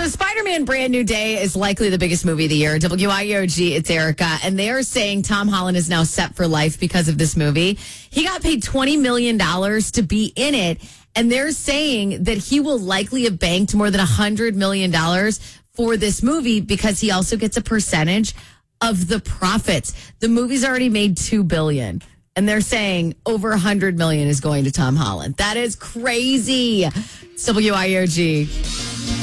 So Spider-Man Brand New Day is likely the biggest movie of the year. WIOG, it's Erica. And they are saying Tom Holland is now set for life because of this movie. He got paid $20 million to be in it. And they're saying that he will likely have banked more than $100 million for this movie because he also gets a percentage of the profits. The movie's already made $2 billion. And they're saying over $100 million is going to Tom Holland. That is crazy. It's WIOG.